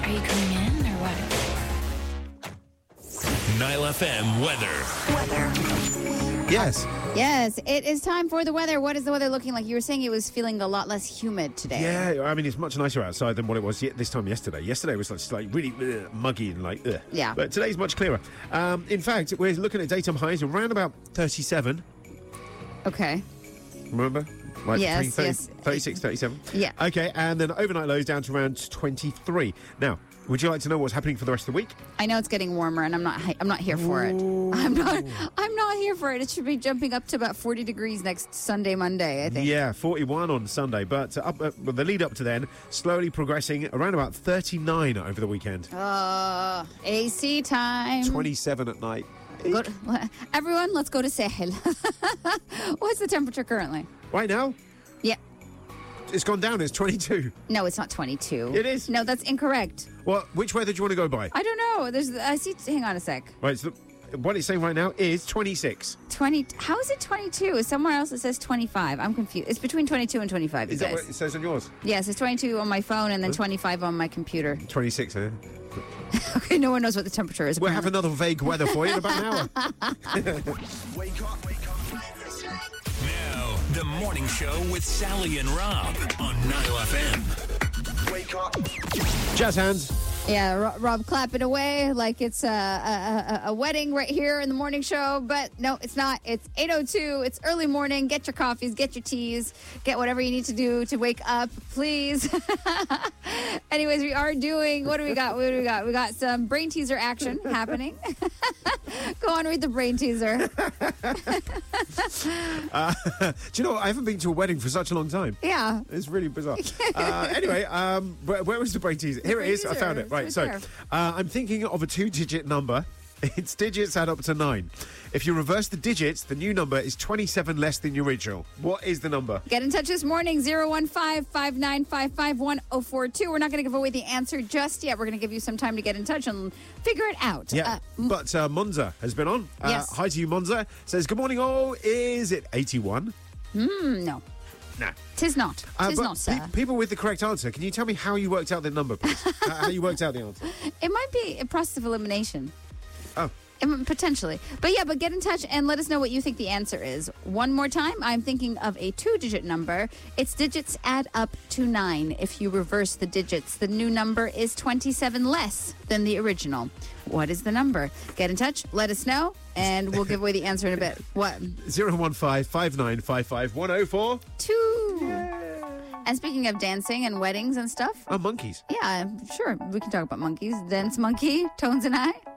Are you coming in or what? Nile FM weather. Yes. Yes, it is time for the weather. What is the weather looking like? You were saying it was feeling a lot less humid today. Yeah, I mean, it's much nicer outside than what it was this time yesterday. Yesterday was just like really muggy and like, ugh. Yeah. But today's much clearer. In fact, we're looking at daytime highs around about 37. Okay. Remember? Like Yes, between yes. 36, 37. Yeah. Okay, and then overnight lows down to around 23. Now, would you like to know what's happening for the rest of the week? I know it's getting warmer, and I'm not here for it. I'm not here for it. It should be jumping up to about 40 degrees next Sunday, Monday, I think. Yeah, 41 on Sunday, but the lead up to then, slowly progressing around about 39 over the weekend. AC time. 27 at night. Everyone, let's go to Sahel. What's the temperature currently? Right now, Yeah. it's gone down. It's 22. No, it's not 22. It is. No, that's incorrect. Well, which weather do you want to go by? I don't know. I see. Hang on a sec. Right, so what it's saying right now is 26. 20. How is it 22? Somewhere else it says 25. I'm confused. It's between 22 and 25. Is that what it says on yours? Yes, it's 22 on my phone and then 25 on my computer. 26, eh? Okay, no one knows what the temperature is. We'll have another vague weather for you in about an hour. Wake up. Now, the morning show with Sally and Rob on Nile FM. Wake up. Jazz hands. Yeah, Rob clapping away like it's a wedding right here in the morning show. But no, it's not. It's 8:02. It's early morning. Get your coffees, get your teas, get whatever you need to do to wake up, please. Anyways, we are doing, what do we got? We got some brain teaser action happening. Go on, read the brain teaser. Do you know what? I haven't been to a wedding for such a long time. Yeah. It's really bizarre. Anyway, where was the brain teaser? Here it is. I found it. Right, so I'm thinking of a 2-digit number. Its digits add up to 9. If you reverse the digits, the new number is 27 less than the original. What is the number? Get in touch this morning, 015-595-5142. We're not going to give away the answer just yet. We're going to give you some time to get in touch and figure it out. Yeah, but Monza has been on. Yes. Hi to you, Monza. Says, good morning, all. Is it 81? No. Nah. Tis not. Tis But not, sir. people with the correct answer, can you tell me how you worked out the number, please? How you worked out the answer? It might be a process of elimination. Oh. Potentially. But get in touch and let us know what you think the answer is. One more time, I'm thinking of a 2-digit number. Its digits add up to 9. If you reverse the digits, the new number is 27 less than the original. What is the number? Get in touch, let us know, and we'll give away the answer in a bit. What? 015-5955-104. 2. And speaking of dancing and weddings and stuff. Oh, monkeys. Yeah, sure. We can talk about monkeys. Dance monkey, Tones and I.